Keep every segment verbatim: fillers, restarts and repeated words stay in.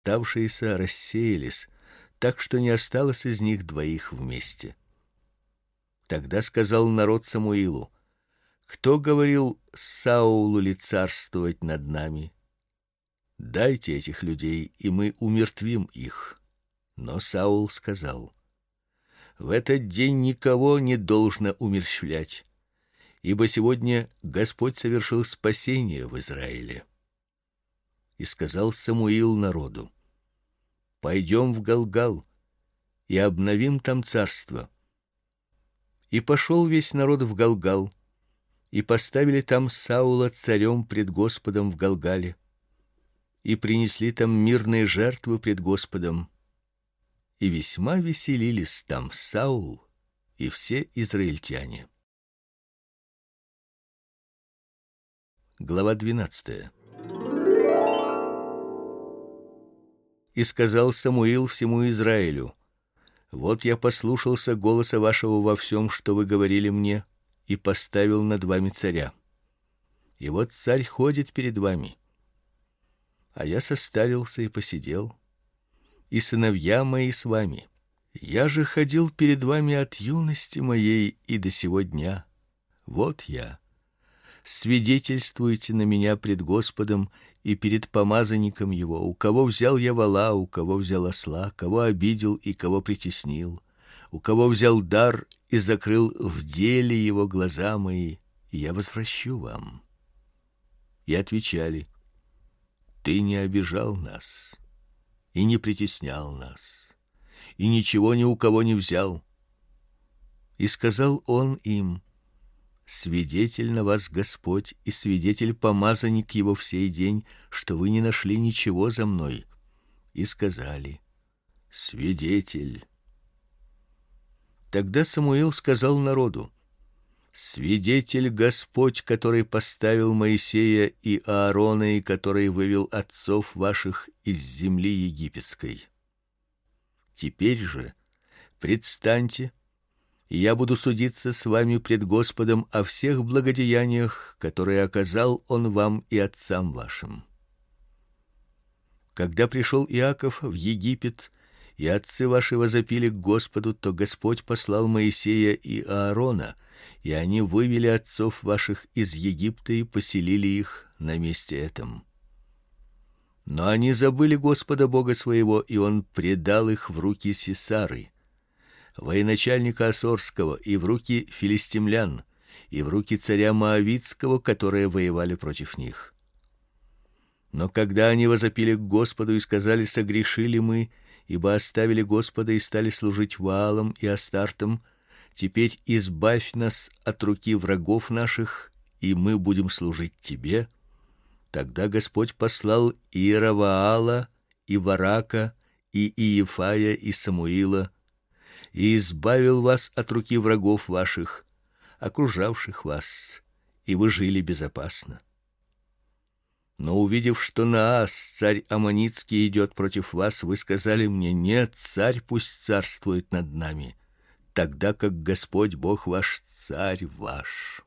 оставшиеся рассеялись, так что не осталось из них двоих вместе. Тогда сказал народ Самуилу: кто говорил Саулу ли царствовать над нами? Дайте этих людей, и мы умертвим их. Но Саул сказал: в этот день никого не должно умерщвлять, ибо сегодня Господь совершил спасение в Израиле. И сказал Самуил народу: пойдем в Галгал и обновим там царство. И пошел весь народ в Галгал, и поставили там Саула царем пред Господом в Галгале, и принесли там мирные жертвы пред Господом. И весьма веселились там Саул и все израильтяне. Глава двенадцатая. И сказал Самуил всему Израилю: вот я послушался голоса вашего во всем, что вы говорили мне, и поставил над вами царя. И вот царь ходит перед вами. А я состарился и посидел, и сыновья мои с вами. Я же ходил перед вами от юности моей и до сего дня. Вот я. Свидетельствуйте на меня пред Господом и перед помазанником его, у кого взял я вола, у кого взял осла, кого обидел и кого притеснил, у кого взял дар и закрыл в деле его глаза мои, и я возвращу вам. И отвечали: ты не обижал нас и не притеснял нас, и ничего ни у кого не взял. И сказал он им: свидетель на вас Господь и свидетель помазанник его в сей день, что вы не нашли ничего за мной. И сказали: свидетель. Тогда Самуил сказал народу: свидетель Господь, который поставил Моисея и Аарона, и который вывел отцов ваших из земли египетской. Теперь же предстаньте, и я буду судиться с вами пред Господом о всех благодеяниях, которые оказал он вам и отцам вашим. Когда пришел Иаков в Египет, и отцы ваши возопили к Господу, то Господь послал Моисея и Аарона, и они вывели отцов ваших из Египта и поселили их на месте этом. Но они забыли Господа Бога своего, и он предал их в руки Сисары, военачальника Асорского, и в руки филистимлян, и в руки царя Моавитского, которые воевали против них. Но когда они возопили к Господу и сказали: согрешили мы, ибо оставили Господа и стали служить Ваалам и Астартам, теперь избавь нас от руки врагов наших, и мы будем служить тебе. Тогда Господь послал Иераваала, и Варака, и Иефая, и Самуила, и избавил вас от руки врагов ваших, окружавших вас, и вы жили безопасно. Но увидев, что Наас, царь аммонитский, идет против вас, вы сказали мне: нет, царь пусть царствует над нами, тогда как Господь Бог ваш царь ваш.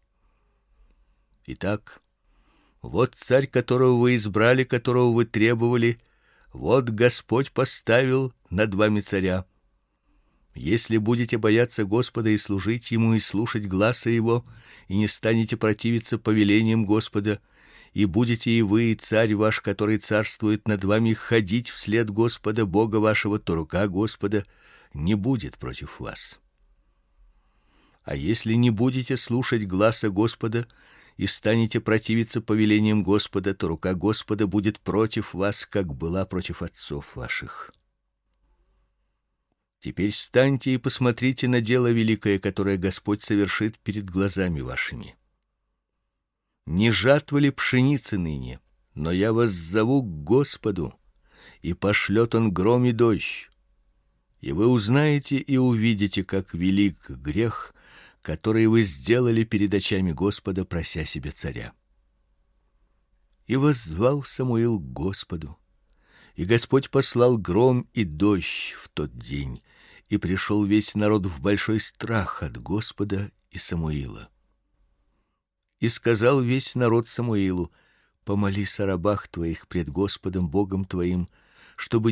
Итак, вот царь, которого вы избрали, которого вы требовали, вот Господь поставил над вами царя. Если будете бояться Господа и служить ему и слушать гласа его, и не станете противиться повелениям Господа, и будете и вы, и царь ваш, который царствует над вами, ходить вслед Господа Бога вашего, то рука Господа не будет против вас. А если не будете слушать гласа Господа и станете противиться повелениям Господа, то рука Господа будет против вас, как была против отцов ваших. Теперь встаньте и посмотрите на дело великое, которое Господь совершит перед глазами вашими. Не жатва ли пшеницы ныне? Но я вас зову к Господу, и пошлет он гром и дождь. И вы узнаете и увидите, как велик грех, который вы сделали перед очами Господа, прося себе царя. И воззвал Самуил к Господу, и Господь послал гром и дождь в тот день, и пришел весь народ в большой страх от Господа и Самуила. И сказал весь народ Самуилу: помолись о рабах твоих пред Господом Богом твоим, чтобы